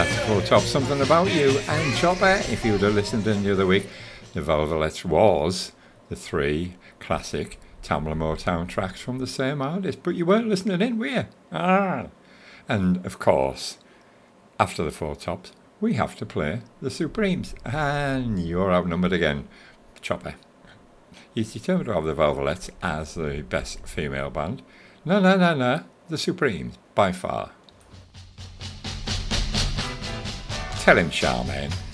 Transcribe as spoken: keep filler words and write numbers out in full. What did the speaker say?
the Four Tops, Something About You and Chopper. If you would have listened in the other week, the Velvelettes was the three classic Tamla Motown tracks from the same artist, but you weren't listening in, were you? Ah. And of course, after the Four Tops, we have to play the Supremes, and you're outnumbered again, Chopper. He's determined to have the Velvelettes as the best female band. No, no, no, no, the Supremes, by far. Tell him, Charmaine.